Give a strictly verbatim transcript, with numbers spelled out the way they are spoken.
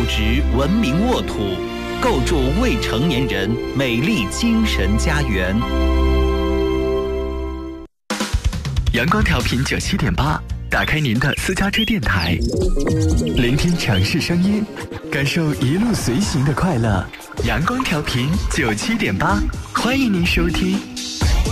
质文明沃土，构筑未成年人美丽精神家园。 阳光调频九七点八，打开您的私家车电台，聆听城市声音，感受一路随行的快乐。阳光调频九七点八，欢迎您收听。